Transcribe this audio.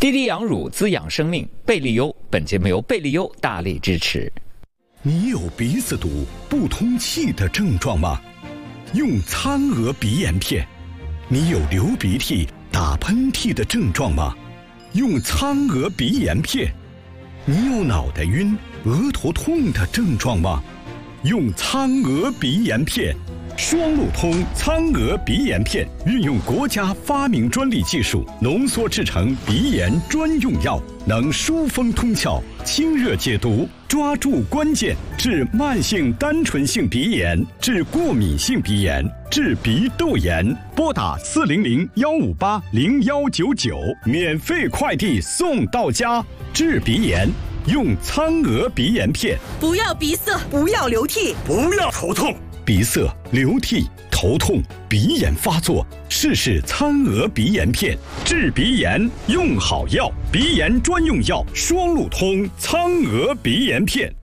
滴滴养乳滋养生命，贝利优本节目由贝利优大力支持。 你有鼻子堵、不通气的症状吗？用苍娥鼻炎片。你有流鼻涕、打喷嚏的症状吗？用苍娥鼻炎片。你有脑袋晕、额头痛的症状吗？用苍娥鼻炎片。双路通苍娥鼻炎片运用国家发明专利技术浓缩制成鼻炎专用药，能疏风通窍、清热解毒，抓住关键，治慢性单纯性鼻炎，治过敏性鼻炎，治鼻窦炎。拨打400-158-0199，免费快递送到家。治鼻炎用苍娥鼻炎片。 不要鼻塞，不要流涕， 不要头痛。鼻塞、流涕、头痛、鼻炎发作，试试苍娥鼻炎片，治鼻炎用好药，鼻炎专用药，双路通苍娥鼻炎片。